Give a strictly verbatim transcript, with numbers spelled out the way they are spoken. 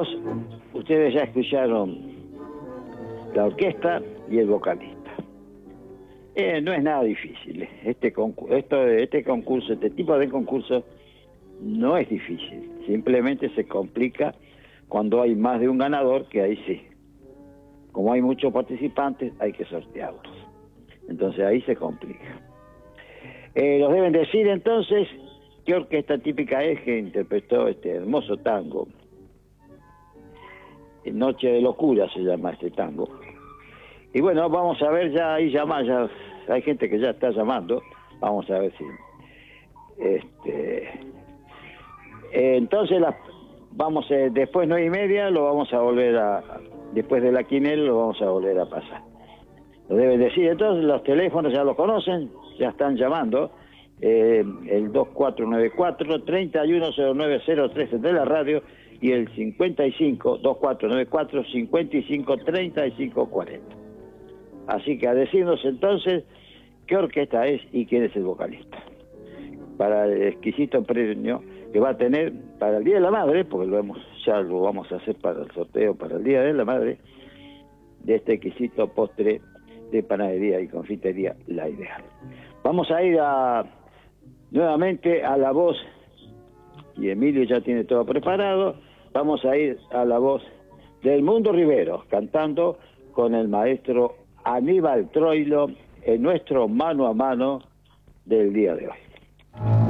voz, ustedes ya escucharon la orquesta y el vocalista. Eh, no es nada difícil. Este, concu esto, este concurso, este tipo de concurso no es difícil. Simplemente se complica cuando hay más de un ganador, que ahí sí. Como hay muchos participantes, hay que sortearlos. Entonces ahí se complica. Eh, nos deben decir entonces qué orquesta típica es que interpretó este hermoso tango. Noche de Locura se llama este tango. Y bueno, vamos a ver, ya ahí llama, ya hay gente que ya está llamando. Vamos a ver si... Este, eh, entonces, la, vamos eh, después nueve y media lo vamos a volver a... Después de la quinela lo vamos a volver a pasar. Lo deben decir entonces, los teléfonos ya los conocen, ya están llamando. Eh, el dos cuatro nueve cuatro, tres uno cero nueve cero tres de la radio y el cincuenta y cinco, dos cuatro nueve cuatro, cincuenta y cinco, treinta y cinco cuarenta. Así que a decirnos entonces qué orquesta es y quién es el vocalista. Para el exquisito premio que va a tener para el Día de la Madre, porque lo hemos, ya lo vamos a hacer para el sorteo para el Día de la Madre, de este exquisito postre de panadería y confitería La Ideal. Vamos a ir a, nuevamente a la voz, y Emilio ya tiene todo preparado, vamos a ir a la voz del Mundo Rivero, cantando con el maestro Aníbal Troilo en nuestro mano a mano del día de hoy.